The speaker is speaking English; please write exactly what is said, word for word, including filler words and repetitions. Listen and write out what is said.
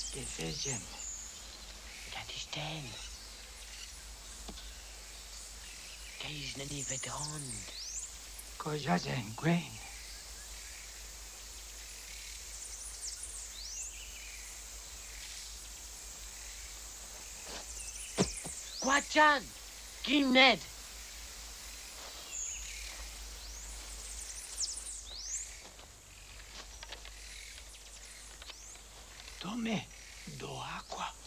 Decision. Gadistel. Gais na ni vedrond. Cosas en Gwen. Quachan! Kim Ned! Tome do agua.